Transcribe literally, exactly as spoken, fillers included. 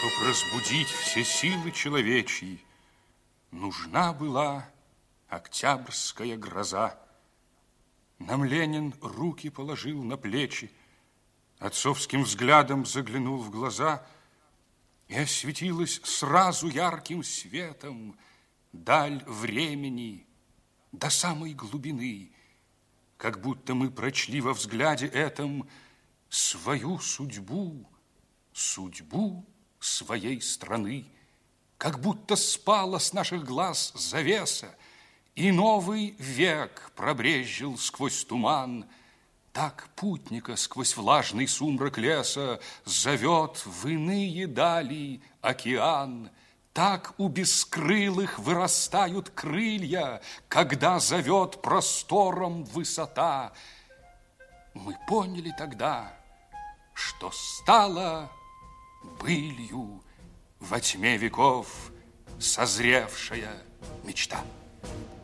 Чтоб разбудить все силы человечьи, нужна была октябрьская гроза. Нам Ленин руки положил на плечи, отцовским взглядом заглянул в глаза, и осветилась сразу ярким светом даль времени до самой глубины, как будто мы прочли во взгляде этом свою судьбу, судьбу своей страны, как будто спала с наших глаз завеса, и новый век пробрезжил сквозь туман. Так путника сквозь влажный сумрак леса зовет в иные дали океан. Так у бескрылых вырастают крылья, когда зовет простором высота. Мы поняли тогда, что стало былью во тьме веков созревшая мечта.